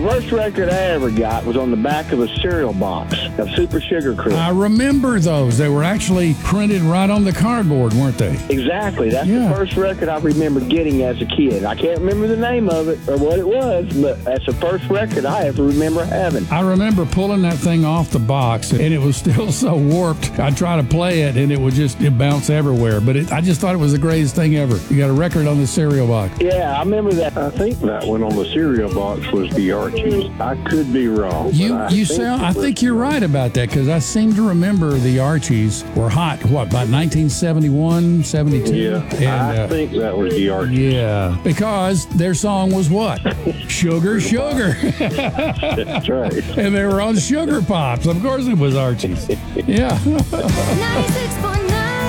first record I ever got was on the back of a cereal box of Super Sugar Crisp. I remember those. They were actually printed right on the cardboard, weren't they? Exactly. That's the first record I remember getting as a kid. I can't remember the name of it or what it was, but that's the first record I ever remember having. I remember pulling that thing off the box, and it was still so warped. I'd try to play it, and it bounce everywhere. But I just thought it was the greatest thing ever. You got a record on the cereal box. Yeah, I remember that. I think that one on the cereal box was the Archies. I could be wrong. I think you're right about that, because I seem to remember the Archies were hot, about 1971, 72? Yeah, and, I think that was the Archies. Yeah, because their song was what? Sugar, Sugar. That's right. And they were on Sugar Pops. Of course it was Archies. Yeah. 96.9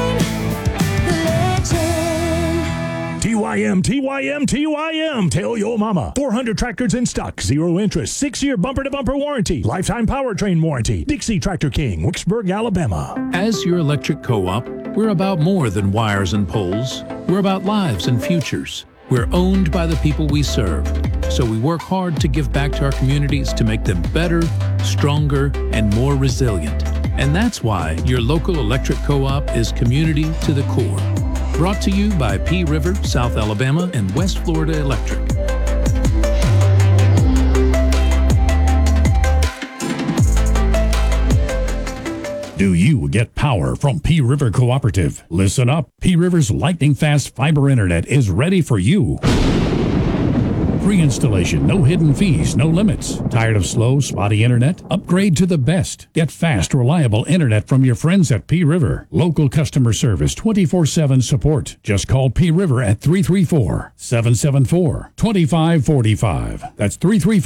TYM. Tell your mama. 400 tractors in stock. 0 interest. 6-year bumper-to-bumper warranty. Lifetime powertrain warranty. Dixie Tractor King, Wicksburg, Alabama. As your electric co-op, we're about more than wires and poles. We're about lives and futures. We're owned by the people we serve. So we work hard to give back to our communities to make them better, stronger, and more resilient. And that's why your local electric co-op is community to the core. Brought to you by P River, South Alabama, and West Florida Electric. Do you get power from P River Cooperative? Listen up. P River's lightning-fast fiber internet is ready for you. Free installation, no hidden fees, no limits. Tired of slow, spotty internet? Upgrade to the best. Get fast, reliable internet from your friends at P River. Local customer service, 24/7 support. Just call P River at 334-774-2545. That's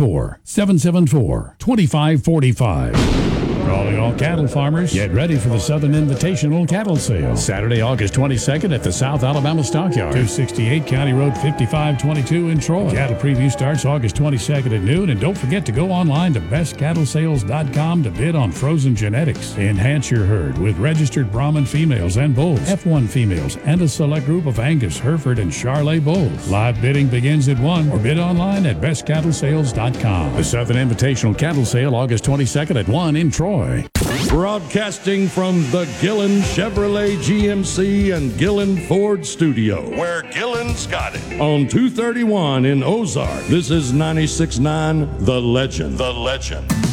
334-774-2545. Calling all cattle farmers, get ready for the Southern Invitational Cattle Sale. Saturday, August 22nd at the South Alabama Stockyard, 268 County Road 5522 in Troy. Cattle preview starts August 22nd at noon, and don't forget to go online to bestcattlesales.com to bid on frozen genetics. Enhance your herd with registered Brahman females and bulls, F1 females, and a select group of Angus, Hereford, and Charolais bulls. Live bidding begins at 1 or bid online at bestcattlesales.com. The Southern Invitational Cattle Sale, August 22nd at 1 in Troy. Broadcasting from the Gillen Chevrolet GMC and Gillen Ford studio, where Gillen's got it. On 231 in Ozark, this is 96.9 The Legend. The Legend.